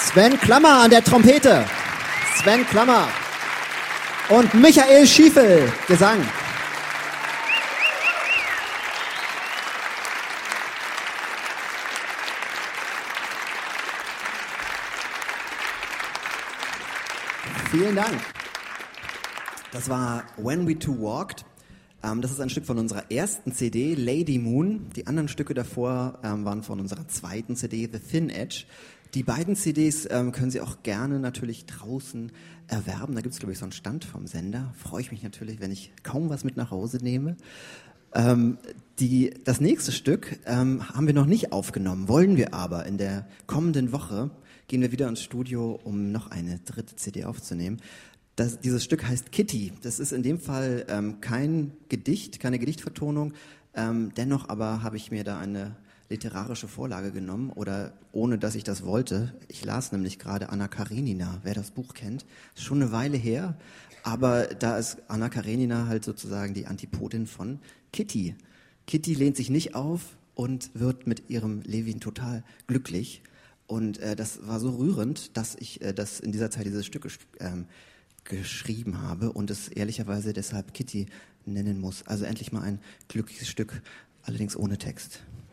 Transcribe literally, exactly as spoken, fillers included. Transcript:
Sven Klammer an der Trompete. Sven Klammer. Und Michael Schiefel, Gesang. Vielen Dank. Das war When We Two Walked. Ähm, das ist ein Stück von unserer ersten C D, Lady Moon. Die anderen Stücke davor ähm, waren von unserer zweiten C D, The Thin Edge. Die beiden C Ds ähm, können Sie auch gerne natürlich draußen erwerben. Da gibt es, glaube ich, so einen Stand vom Sender. Freue ich mich natürlich, wenn ich kaum was mit nach Hause nehme. Ähm, die, das nächste Stück ähm, haben wir noch nicht aufgenommen, wollen wir aber. In der kommenden Woche gehen wir wieder ins Studio, um noch eine dritte C D aufzunehmen. Das, dieses Stück heißt Kitty. Das ist in dem Fall ähm, kein Gedicht, keine Gedichtvertonung. Ähm, dennoch aber habe ich mir da eine literarische Vorlage genommen, oder ohne dass ich das wollte. Ich las nämlich gerade Anna Karenina, wer das Buch kennt. Ist schon eine Weile her, aber da ist Anna Karenina halt sozusagen die Antipodin von Kitty. Kitty lehnt sich nicht auf und wird mit ihrem Levin total glücklich. Und äh, das war so rührend, dass ich äh, das in dieser Zeit dieses Stück ges- ähm, geschrieben habe und es ehrlicherweise deshalb Kitty nennen muss. Also endlich mal ein glückliches Stück, allerdings ohne Text.